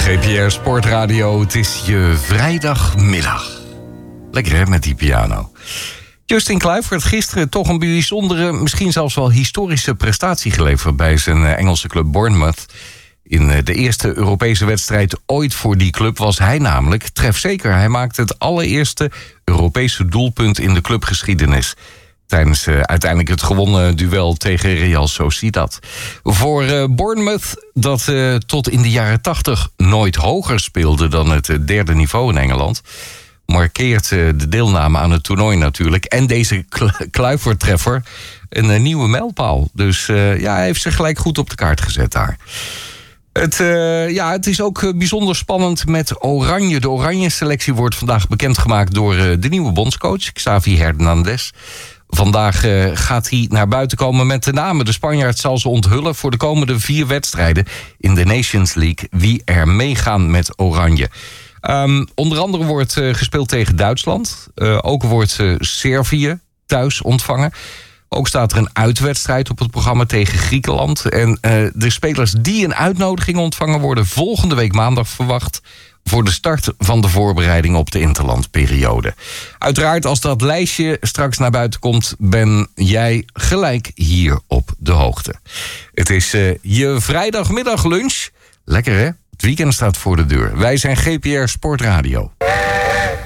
GPR Sportradio, het is je vrijdagmiddag. Lekker hè, met die piano. Justin Kluivert gisteren toch een bijzondere, misschien zelfs wel historische prestatie geleverd bij zijn Engelse club Bournemouth. In de eerste Europese wedstrijd ooit voor die club was hij namelijk trefzeker. Hij maakte het allereerste Europese doelpunt in de clubgeschiedenis tijdens uiteindelijk het gewonnen duel tegen Real Sociedad. Voor Bournemouth, dat tot in de jaren 80 nooit hoger speelde dan het derde niveau in Engeland, markeert de deelname aan het toernooi natuurlijk. En deze Kluivert-treffer een nieuwe mijlpaal. Dus hij heeft zich gelijk goed op de kaart gezet daar. Het is ook bijzonder spannend met Oranje. De Oranje-selectie wordt vandaag bekendgemaakt door de nieuwe bondscoach, Xavi Hernandez. Vandaag gaat hij naar buiten komen met de namen. De Spanjaard zal ze onthullen voor de komende 4 wedstrijden in de Nations League, wie er meegaan met Oranje. Onder andere wordt gespeeld tegen Duitsland. Ook wordt Servië thuis ontvangen. Ook staat er een uitwedstrijd op het programma tegen Griekenland. En de spelers die een uitnodiging ontvangen worden volgende week maandag verwacht voor de start van de voorbereiding op de interlandperiode. Uiteraard, als dat lijstje straks naar buiten komt, ben jij gelijk hier op de hoogte. Het is je vrijdagmiddag lunch. Lekker hè? Het weekend staat voor de deur. Wij zijn GPR Sportradio.